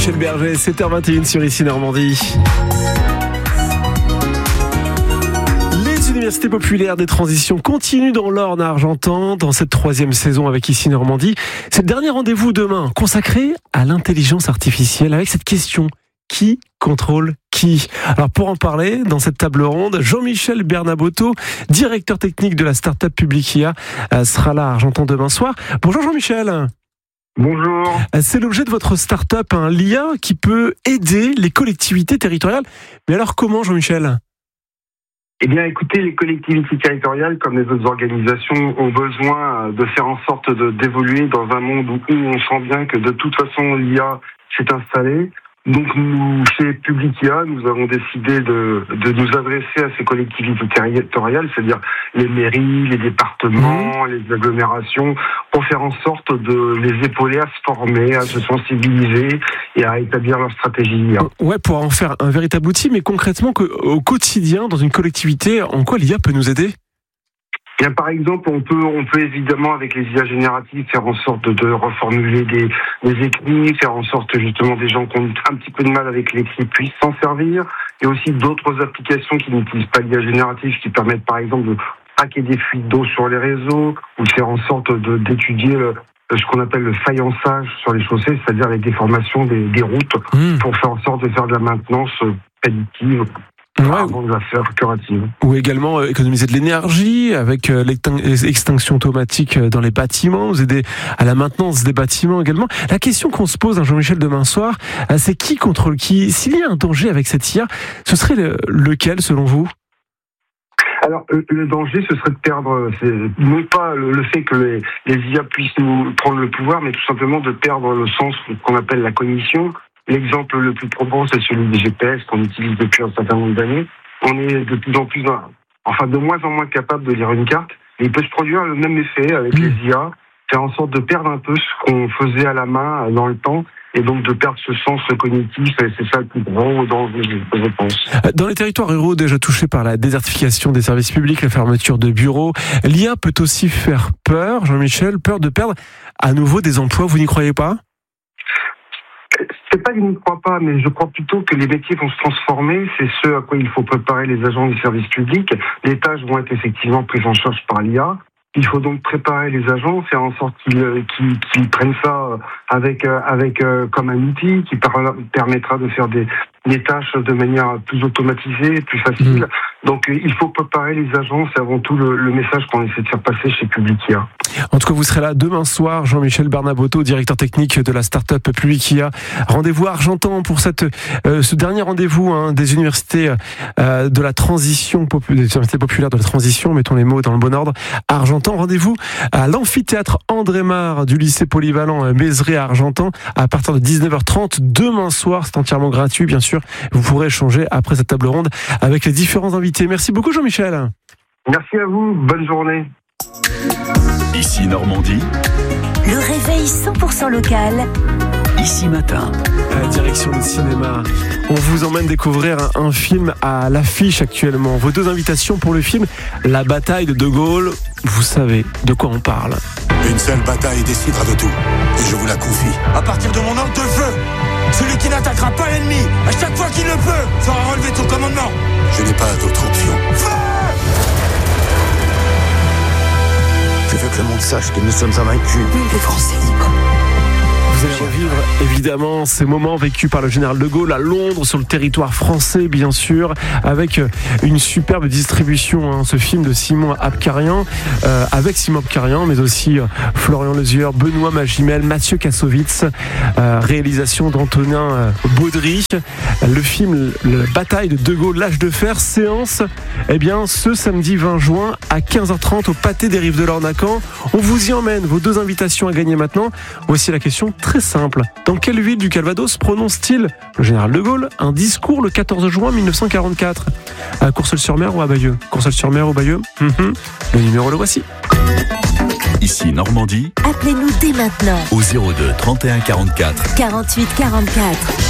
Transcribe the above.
Jean-Michel Berger, 7h21 sur Ici Normandie. Les universités populaires des transitions continuent dans l'Orne à Argentan dans cette 3e saison avec Ici Normandie. C'est le dernier rendez-vous demain consacré à l'intelligence artificielle avec cette question: qui contrôle qui? Alors pour en parler, dans cette table ronde, Jean-Michel Bernabotto, directeur technique de la start-up Publicia, sera là à Argentan demain soir. Bonjour Jean-Michel. Bonjour. C'est l'objet de votre start-up, l'IA qui peut aider les collectivités territoriales. Mais alors comment, Jean-Michel ? Eh bien, écoutez, les collectivités territoriales, comme les autres organisations, ont besoin de faire en sorte d'évoluer dans un monde où on sent bien que de toute façon l'IA s'est installée. Donc nous, chez Publicia, nous avons décidé de nous adresser à ces collectivités territoriales, c'est-à-dire les mairies, les départements, les agglomérations, pour faire en sorte de les épauler à se former, à se sensibiliser et à établir leur stratégie IA. Ouais, pour en faire un véritable outil, mais concrètement, au quotidien, dans une collectivité, en quoi l'IA peut nous aider ? Bien, par exemple, on peut évidemment, avec les IA génératives, faire en sorte de reformuler des écrits, faire en sorte justement des gens qui ont un petit peu de mal avec l'écrit puissent s'en servir. Il y a aussi d'autres applications qui n'utilisent pas l'IA générative, qui permettent par exemple de hacker des fuites d'eau sur les réseaux, ou de faire en sorte d'étudier ce qu'on appelle le faïençage sur les chaussées, c'est-à-dire les déformations des routes, pour faire en sorte de faire de la maintenance prédictive. Avant de la faire curative. Ou également économiser de l'énergie avec l'extinction automatique dans les bâtiments, vous aider à la maintenance des bâtiments également. La question qu'on se pose, Jean-Michel, demain soir, c'est qui contrôle qui ? S'il y a un danger avec cette IA, ce serait lequel selon vous ? Alors, le danger, ce serait de perdre, non pas le fait que les IA puissent nous prendre le pouvoir, mais tout simplement de perdre le sens qu'on appelle la cognition. L'exemple le plus probant, c'est celui des GPS qu'on utilise depuis un certain nombre d'années. On est de plus en plus, de moins en moins capable de lire une carte. Et il peut se produire le même effet avec les IA, faire en sorte de perdre un peu ce qu'on faisait à la main dans le temps, et donc de perdre ce sens cognitif. Et c'est ça le plus grand danger, je pense. Dans les territoires ruraux déjà touchés par la désertification des services publics, la fermeture de bureaux, l'IA peut aussi faire peur, Jean-Michel, peur de perdre à nouveau des emplois. Vous n'y croyez pas ? C'est pas que je n'y crois pas, mais je crois plutôt que les métiers vont se transformer. C'est ce à quoi il faut préparer les agents du service public. Les tâches vont être effectivement prises en charge par l'IA. Il faut donc préparer les agents, faire en sorte qu'ils prennent ça comme un outil qui permettra de faire des tâches de manière plus automatisée, plus facile. Donc il faut préparer les agents, c'est avant tout le message qu'on essaie de faire passer chez Publicia. En tout cas, vous serez là demain soir, Jean-Michel Bernabotto, directeur technique de la start-up Publicia. Rendez-vous à Argentan pour ce dernier rendez-vous des universités de la transition, des universités populaires de la transition, mettons les mots dans le bon ordre. Argentan, rendez-vous à l'amphithéâtre André Mare du lycée polyvalent Mézeray à Argentan à partir de 19h30 demain soir. C'est entièrement gratuit, bien sûr. Vous pourrez échanger après cette table ronde avec les différents invités. Merci beaucoup, Jean-Michel. Merci à vous. Bonne journée. Ici Normandie. Le réveil 100% local. Ici Matin. Direction le cinéma. On vous emmène découvrir un film à l'affiche actuellement. Vos 2 invitations pour le film La bataille de De Gaulle. Vous savez de quoi on parle. Une seule bataille décidera de tout. Et je vous la confie. À partir de mon ordre de feu, celui qui n'attaquera pas l'ennemi, à chaque fois qu'il le peut, fera relever ton commandement. Je n'ai pas d'autre option. Je veux que le monde sache que nous sommes invaincus. Les Français libres. Vous allez revivre évidemment ces moments vécus par le général de Gaulle à Londres, sur le territoire français bien sûr, avec une superbe distribution, ce film de Simon Abkarian, avec Simon Abkarian, mais aussi Florian Lesueur, Benoît Magimel, Mathieu Kassovitz, réalisation d'Antonin Baudry. Le film La bataille de Gaulle, l'âge de fer, séance ce samedi 20 juin à 15h30 au Pâté des Rives de l'Orne à Caen. On vous y emmène, vos 2 invitations à gagner maintenant. Voici la question très simple. Dans quelle ville du Calvados prononce-t-il, le général de Gaulle, un discours le 14 juin 1944 ? À Courseulles-sur-Mer ou à Bayeux ? Courseulles-sur-Mer ou Bayeux ? Le numéro, le voici. Ici Normandie. Appelez-nous dès maintenant Au 02 31 44 48 44.